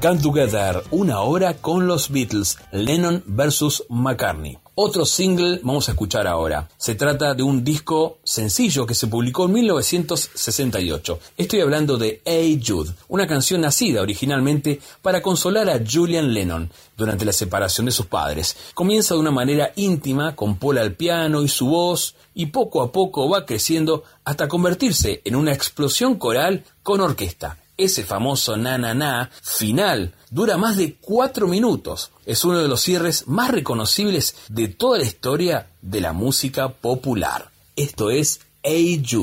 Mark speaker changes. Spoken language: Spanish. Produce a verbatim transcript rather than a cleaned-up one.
Speaker 1: Come Together, una hora con los Beatles, Lennon versus McCartney. Otro single vamos a escuchar ahora. Se trata de un disco sencillo que se publicó en mil novecientos sesenta y ocho. Estoy hablando de Hey Jude, una canción nacida originalmente para consolar a Julian Lennon durante la separación de sus padres. Comienza de una manera íntima, con Paul al piano y su voz, y poco a poco va creciendo hasta convertirse en una explosión coral con orquesta. Ese famoso na na na final dura más de cuatro minutos. Es uno de los cierres más reconocibles de toda la historia de la música popular. Esto es Hey Jude.